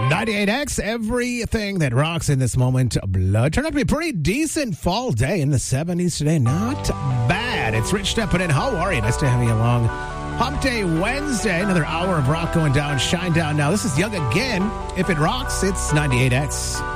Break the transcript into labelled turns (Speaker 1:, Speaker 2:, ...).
Speaker 1: 98X, everything that rocks in this moment. Blood turned out to be a pretty decent fall day in the 70s today. Not bad. It's Rich stepping in. How are you? Nice to have you along. Hump Day Wednesday, another hour of rock going down, shine down now. This is Young again. If it rocks, it's 98X.